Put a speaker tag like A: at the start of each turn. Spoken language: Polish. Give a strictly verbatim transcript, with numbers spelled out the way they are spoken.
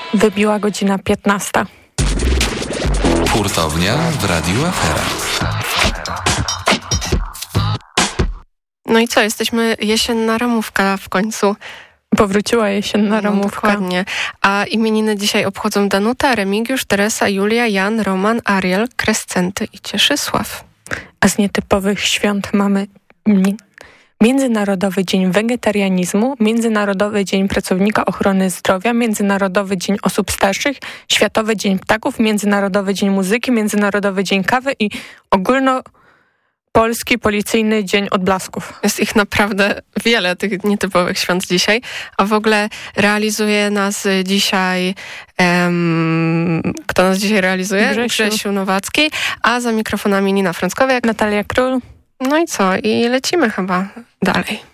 A: Wybiła godzina piętnasta.
B: Hurtownia w Radiu Afera.
C: No i co, jesteśmy jesienna ramówka w końcu.
A: Powróciła jesienna ramówka.
C: No, dokładnie. A imieniny dzisiaj obchodzą Danuta, Remigiusz, Teresa, Julia, Jan, Roman, Ariel, Krescenty i Cieszysław.
A: A z nietypowych świąt mamy Międzynarodowy Dzień Wegetarianizmu, Międzynarodowy Dzień Pracownika Ochrony Zdrowia, Międzynarodowy Dzień Osób Starszych, Światowy Dzień Ptaków, Międzynarodowy Dzień Muzyki, Międzynarodowy Dzień Kawy i Ogólnopolski Policyjny Dzień Odblasków.
C: Jest ich naprawdę wiele, tych nietypowych świąt dzisiaj, a w ogóle realizuje nas dzisiaj... Um, kto nas dzisiaj realizuje?
A: Grzesiu.
C: Grzesiu Nowacki, a za mikrofonami Nina Frąckowiak,
A: Natalia Król.
C: No i co? I lecimy chyba dalej.